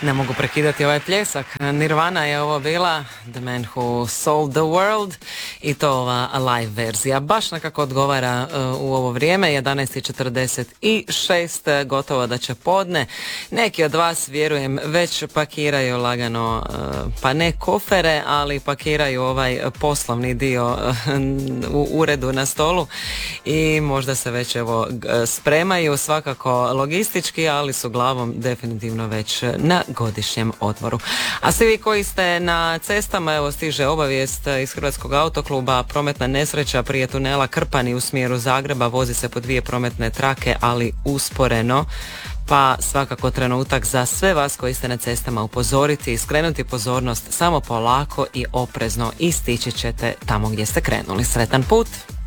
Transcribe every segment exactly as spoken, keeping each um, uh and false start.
Ne mogu prekidati ovaj pljesak. Nirvana je ovo bila, The Man Who Sold the World, i to ova live verzija. Baš nekako odgovara uh, u ovo vrijeme, jedanaest i četrdeset šest, gotovo da će podne. Neki od vas, vjerujem, već pakiraju lagano, uh, pa ne kofere, ali pakiraju ovaj poslovni dio uh, u uredu na stolu i možda se već evo spremaju, svakako logistički, ali su glavom definitivno već na godišnjem odmoru. A svi vi koji ste na cestama, evo stiže obavijest iz Hrvatskog autokluba, prometna nesreća prije tunela Krpani u smjeru Zagreba, vozi se po dvije prometne trake, ali usporeno. Pa svakako trenutak za sve vas koji ste na cestama upozoriti i skrenuti pozornost, samo polako i oprezno i stići ćete tamo gdje ste krenuli. Sretan put!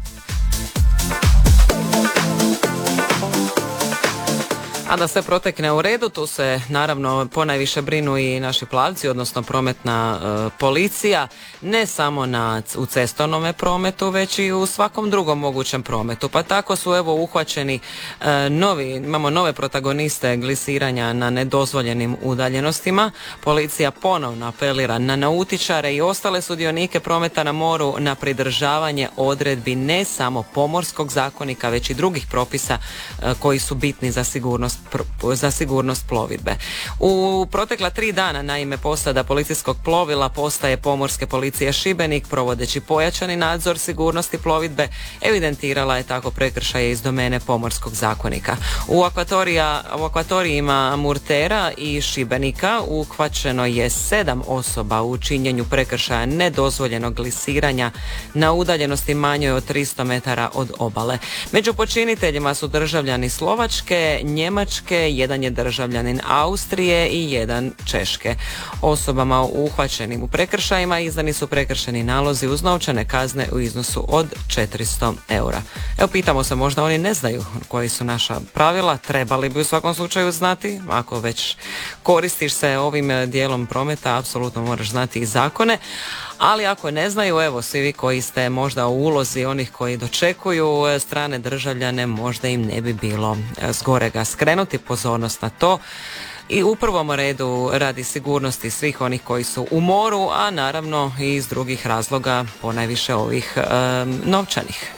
A da sve protekne u redu, tu se naravno ponajviše brinu i naši plavci, odnosno prometna e, policija, ne samo na, u cestovnom prometu, već i u svakom drugom mogućem prometu. Pa tako su evo uhvaćeni e, novi, imamo nove protagoniste glisiranja na nedozvoljenim udaljenostima. Policija ponovno apelira na nautičare i ostale sudionike prometa na moru na pridržavanje odredbi ne samo pomorskog zakonika, već i drugih propisa e, koji su bitni za sigurnost za sigurnost plovidbe. U protekla tri dana, naime, posada policijskog plovila postaje Pomorske policije Šibenik, provodeći pojačani nadzor sigurnosti plovidbe, evidentirala je tako prekršaje iz domene pomorskog zakonika. U, akvatorija, u akvatorijima Murtera i Šibenika uhvaćeno je sedam osoba u činjenju prekršaja nedozvoljenog glisiranja na udaljenosti manjoj od tristo metara od obale. Među počiniteljima su državljani Slovačke, Njemačke, jedan je državljanin Austrije i jedan Češke. Osobama uhvaćenim u prekršajima izdani su prekršajni nalozi uz novčane kazne u iznosu od četiristo eura. Evo, pitamo se, možda oni ne znaju koji su naša pravila, trebali bi u svakom slučaju znati. Ako već koristiš se ovim dijelom prometa, apsolutno moraš znati i zakone. Ali ako ne znaju, evo, svi vi koji ste možda u ulozi onih koji dočekuju strane državljane, možda im ne bi bilo zgorega skrenuti pozornost na to. I u prvom redu radi sigurnosti svih onih koji su u moru, a naravno i iz drugih razloga, ponajviše ovih um, novčanih.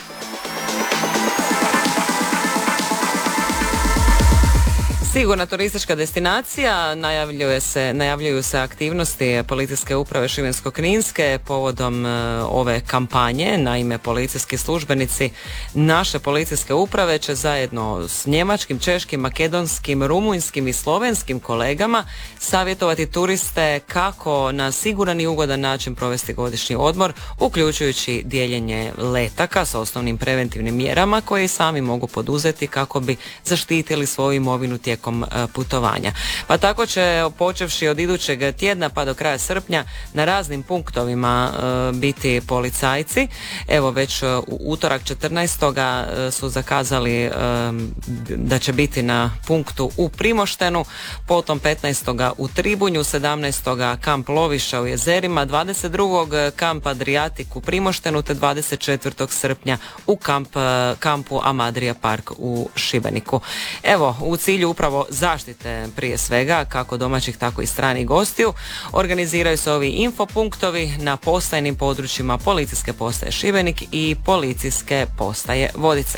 Sigurna turistička destinacija, najavljuje se, najavljuju se aktivnosti Policijske uprave Šibensko-kninske povodom e, ove kampanje. Naime, policijski službenici naše policijske uprave će zajedno s njemačkim, češkim, makedonskim, rumunjskim i slovenskim kolegama savjetovati turiste kako na siguran i ugodan način provesti godišnji odmor, uključujući dijeljenje letaka s osnovnim preventivnim mjerama koje i sami mogu poduzeti kako bi zaštitili svoju imovinu tijekom putovanja. Pa tako će, počevši od idućeg tjedna pa do kraja srpnja, na raznim punktovima e, biti policajci. Evo, već u utorak četrnaestog su zakazali e, da će biti na punktu u Primoštenu, potom petnaestog u Tribunju, sedamnaestog kamp Loviša u Jezerima, dvadeset drugog kamp Adriatik u Primoštenu, te dvadeset četvrtog srpnja u kamp, kampu Amadrija Park u Šibeniku. Evo, u cilju upravo zaštite prije svega kako domaćih tako i stranih gostiju, organiziraju se ovi infopunktovi na postajnim područjima Policijske postaje Šibenik i Policijske postaje Vodice.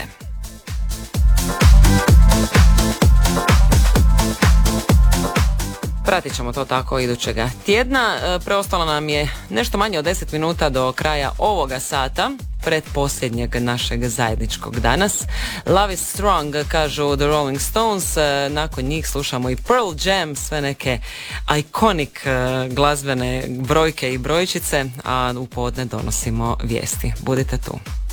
Pratit ćemo to tako idućega tjedna. Preostalo nam je nešto manje od deset minuta do kraja ovoga sata, pred posljednjeg našeg zajedničkog danas. Love is strong, kažu The Rolling Stones. Nakon njih slušamo i Pearl Jam, sve neke iconic glazbene brojke i brojčice, a u podne donosimo vijesti. Budite tu.